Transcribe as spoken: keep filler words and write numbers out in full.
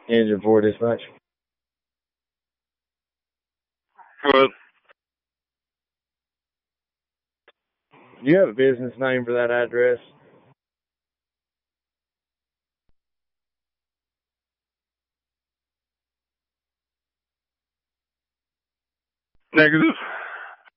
Engine four dispatch. Hello. Do you have a business name for that address? Negative.